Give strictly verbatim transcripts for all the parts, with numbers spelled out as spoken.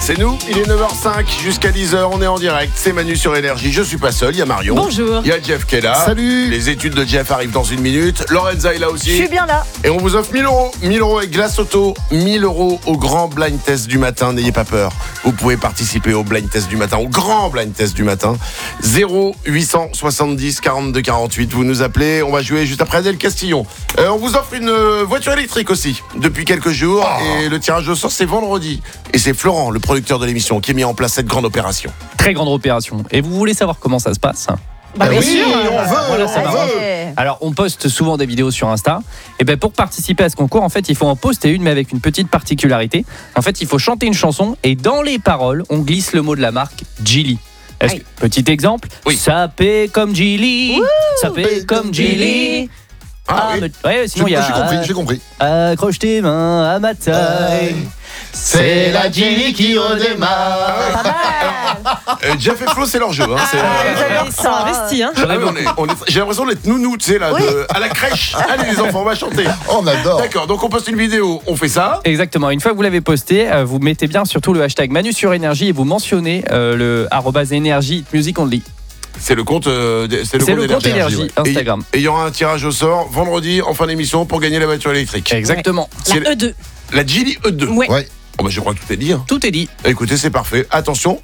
C'est nous, il est neuf heures cinq jusqu'à dix heures, on est en direct, c'est Manu sur Énergie, je suis pas seul, il y a Marion. Bonjour. Il y a Jeff qui est là. Salut. Les études de Jeff arrivent dans une minute, Lorenza est là aussi. Je suis bien là. Et on vous offre mille euros, mille euros avec Glace Auto, mille euros au grand blind test du matin, n'ayez pas peur. Vous pouvez participer au blind test du matin, au grand blind test du matin. zéro huit cent soixante-dix quarante-deux quarante-huit, vous nous appelez, on va jouer juste après Adèle Castillon. Euh, on vous offre une euh, voiture électrique aussi, depuis quelques jours, oh. Et le tirage au sort c'est vendredi. Et c'est Florent, le producteur de l'émission, qui a mis en place cette grande opération. Très grande opération. Et vous voulez savoir comment ça se passe ? Bah, bien oui, sûr. on veut, Voilà, on ça veut. m'arrange. Alors, on poste souvent des vidéos sur Insta. Et ben, pour participer à ce concours, en fait, il faut en poster une, mais avec une petite particularité. En fait, il faut chanter une chanson et dans les paroles, on glisse le mot de la marque Geely. Est-ce que, petit exemple, oui. Ça paie comme Geely, ça paie comme Geely. Ah, oui. mais, ouais, sinon il y a. J'ai compris, j'ai compris. Accroche tes mains à ma taille. C'est la Geely qui redémarre. Euh, Jeff et Flo, c'est leur jeu. Hein, c'est, euh, Ils sont investis, hein. Ah, mais on est- on est- j'ai l'impression d'être nounou, tu sais, là, Oui. de- à la crèche. Allez, les enfants, on va chanter. Oh, on adore. D'accord, donc on poste une vidéo, on fait ça. Exactement. Une fois que vous l'avez posté, euh, vous mettez bien surtout le hashtag Manu sur Énergie et vous mentionnez euh, le arobase énergie music only. C'est le compte, euh, c'est le C'est compte le compte d'énergie. énergie ouais. Instagram. Et il y aura un tirage au sort vendredi en fin d'émission pour gagner la voiture électrique. Exactement. C'est La E deux. la Geely E deux. Ouais. Ouais. Oh, bah, je crois que tout est dit. Hein. Tout est dit. Écoutez, c'est parfait. Attention.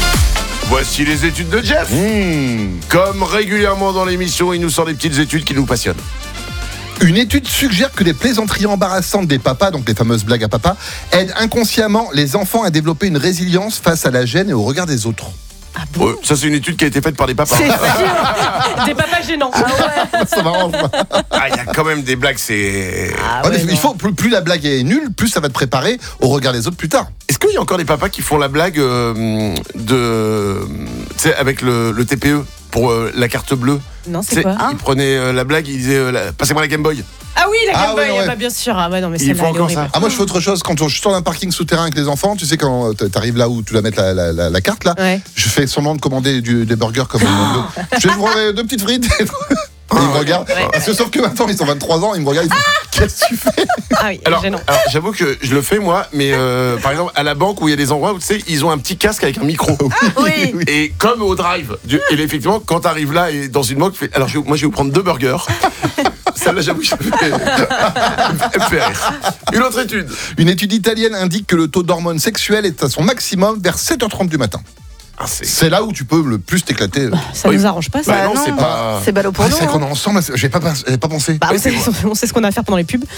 Voici les études de Jeff. Mmh. Comme régulièrement dans l'émission, il nous sort des petites études qui nous passionnent. Une étude suggère que les plaisanteries embarrassantes des papas, donc les fameuses blagues à papa, aident inconsciemment les enfants à développer une résilience face à la gêne et au regard des autres. Ah bon. Ouais, ça, c'est une étude qui a été faite par des papas. C'est sûr. Des papas gênants. Ah ouais. Ça m'arrange pas. Ah, il y a quand même des blagues, c'est... Ah Ouais, mais ouais, il non. faut, plus, plus la blague est nulle, plus ça va te préparer au regard des autres plus tard. Est-ce qu'il y a encore des papas qui font la blague euh, de... Tu sais, avec le, le T P E pour euh, la carte bleue? Non, Tu c'est sais, quoi ils prenaient euh, la blague, ils disaient euh, la- passez-moi la Game Boy. Ah oui, la Ah Game ouais, Boy. ouais. Bah, bien sûr. Ah ouais, non, mais Il celle-là, faut elle est encore horrible. ça. Ah, moi je fais autre chose quand je suis dans un parking souterrain avec les enfants, tu sais quand tu arrives là où tu dois mettre la, la, la, la carte là, Ouais. je fais semblant de commander du, des burgers comme un Je vais vous prendre deux petites frites. Et ils me regardent. Ouais. Parce que sauf que maintenant ils ont vingt-trois ans, ils me regardent, ils font qu'est-ce que tu fais? Ah oui, Alors, gênant. alors, j'avoue que je le fais moi, mais euh, par exemple à la banque où il y a des endroits où tu sais, ils ont un petit casque avec un micro. Oui. Et comme au drive, du- et effectivement, quand tu arrives là et dans une banque, tu fais, alors je- moi je vais vous prendre deux burgers. Celle-là, j'avoue, ça me fait, elle me fait rire. Une autre étude. Une étude italienne indique que le taux d'hormones sexuelles est à son maximum vers sept heures trente du matin. Ah, c'est... C'est là où tu peux le plus t'éclater. Ça Oui. nous arrange pas, ça. Bah non, c'est pas... C'est ballot pour Ah, nous. c'est vrai qu'on hein. est ensemble, j'ai pas, pas- j'avais pas pensé. Bah, on, sait, on sait ce qu'on a à faire pendant les pubs.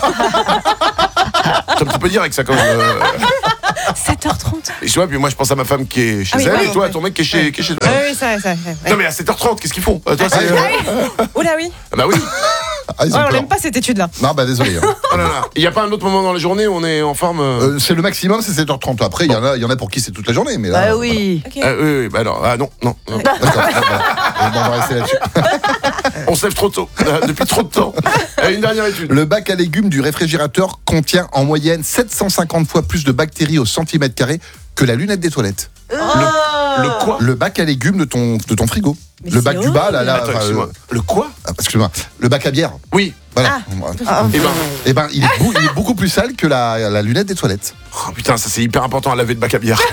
C'est un petit peu direct ça quand même. euh. sept heures trente. Et tu vois, puis moi je pense à ma femme qui est chez Ah oui, elle oui, et toi à oui. ton mec qui est chez, qui est chez toi. Oui, oui, ça, ça. Ouais. Non mais à sept heures trente, qu'est-ce qu'ils font? Euh, toi, c'est, euh, Oh là oui. ah bah oui. Ah, ils ont Ouais, on peur. l'aime pas cette étude-là. Non, bah désolé. hein. Oh là là. Il n'y a pas un autre moment dans la journée où on est en forme euh... Euh, c'est le maximum, c'est sept heures trente. Après, il y en a, il y en a pour qui c'est toute la journée, mais là. Bah oui. Ok. Ah, oui, oui, bah alors, ah non, non, non. D'accord. Ah, bon, on va rester là-dessus. On se lève trop tôt, euh, depuis trop de temps. Euh, une dernière étude. Le bac à légumes du réfrigérateur contient en moyenne sept cent cinquante fois plus de bactéries au centimètre carré que la lunette des toilettes. Le quoi? Le bac à légumes de ton, de ton frigo. Mais le c'est bac du bas, là, horrible. là. Attends, enfin, excuse-moi. Le quoi? euh, excuse-moi. Le bac à bière. Oui. Voilà. Ah. Eh ben, Eh ben, il est, bou- il est beaucoup plus sale que la, la lunette des toilettes. oh, putain, ça c'est hyper important à laver le bac à bière.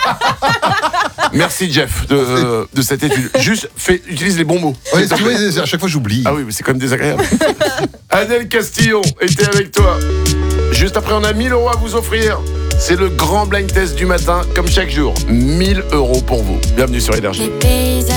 Merci Jeff de, de cette étude. Juste, fais, utilise les bons mots. Ouais, tu vois, à chaque fois, j'oublie. Ah oui, mais c'est quand même désagréable. Adèle Castillon était avec toi. Juste après, on a mille euros à vous offrir. C'est le grand blind test du matin, comme chaque jour. mille euros pour vous. Bienvenue sur Énergie.